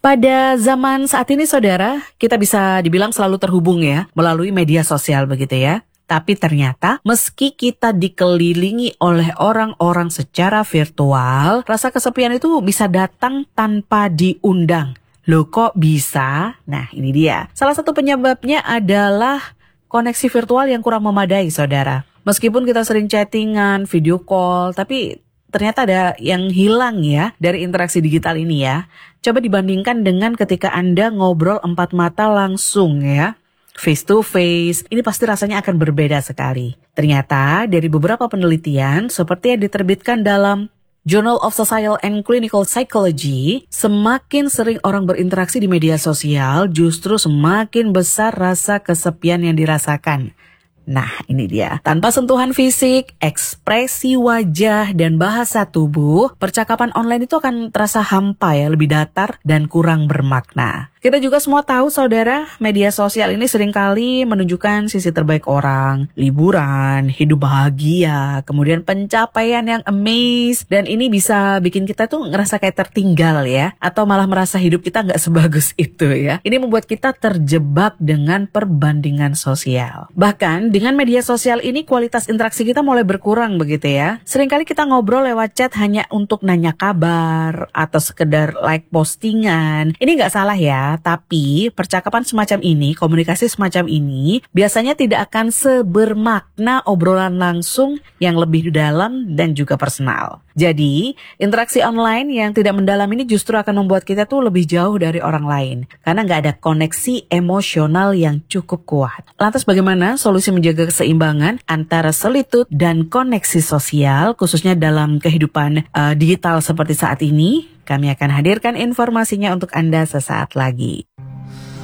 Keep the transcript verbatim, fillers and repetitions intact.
Pada zaman saat ini saudara, kita bisa dibilang selalu terhubung ya, melalui media sosial begitu ya. Tapi ternyata meski kita dikelilingi oleh orang-orang secara virtual, rasa kesepian itu bisa datang tanpa diundang. Loh kok bisa? Nah ini dia. Salah satu penyebabnya adalah koneksi virtual yang kurang memadai saudara. Meskipun kita sering chattingan, video call, tapi ternyata ada yang hilang ya dari interaksi digital ini ya. Coba dibandingkan dengan ketika Anda ngobrol empat mata langsung ya. Face to face, ini pasti rasanya akan berbeda sekali. Ternyata dari beberapa penelitian seperti yang diterbitkan dalam Journal of Social and Clinical Psychology, semakin sering orang berinteraksi di media sosial justru semakin besar rasa kesepian yang dirasakan. Nah ini dia, tanpa sentuhan fisik, ekspresi wajah, dan bahasa tubuh, percakapan online itu akan terasa hampa ya, lebih datar dan kurang bermakna. Kita juga semua tahu saudara, media sosial ini seringkali menunjukkan sisi terbaik orang, liburan, hidup bahagia, kemudian pencapaian yang amaze, dan ini bisa bikin kita tuh ngerasa kayak tertinggal ya, atau malah merasa hidup kita nggak sebagus itu ya. Ini membuat kita terjebak dengan perbandingan sosial. Bahkan dengan media sosial ini kualitas interaksi kita mulai berkurang begitu ya. Seringkali kita ngobrol lewat chat hanya untuk nanya kabar atau sekedar like postingan. Ini nggak salah ya. Tapi percakapan semacam ini, komunikasi semacam ini biasanya tidak akan sebermakna obrolan langsung yang lebih dalam dan juga personal. Jadi, interaksi online yang tidak mendalam ini justru akan membuat kita tuh lebih jauh dari orang lain. Karena nggak ada koneksi emosional yang cukup kuat. Lantas bagaimana solusi menjaga keseimbangan antara solitude dan koneksi sosial, khususnya dalam kehidupan uh, digital seperti saat ini? Kami akan hadirkan informasinya untuk Anda sesaat lagi.